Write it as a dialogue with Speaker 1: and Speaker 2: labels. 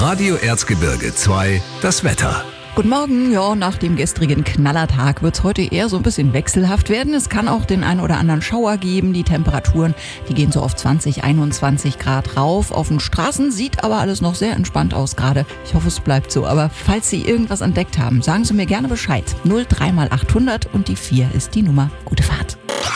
Speaker 1: Radio Erzgebirge 2, das Wetter.
Speaker 2: Guten Morgen, ja, nach dem gestrigen Knallertag wird es heute eher so ein bisschen wechselhaft werden. Es kann auch den einen oder anderen Schauer geben. Die Temperaturen, die gehen so auf 20, 21 Grad rauf. Auf den Straßen sieht aber alles noch sehr entspannt aus gerade. Ich hoffe, es bleibt so. Aber falls Sie irgendwas entdeckt haben, sagen Sie mir gerne Bescheid. 03 mal 800 und die 4 ist die Nummer. Gute Fahrt.